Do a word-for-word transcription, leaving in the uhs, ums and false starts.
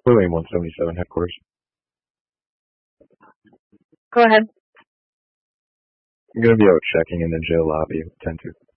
Blue Aim one seventy-seven headquarters. Go ahead. I'm going to be out checking in the jail lobby at ten to.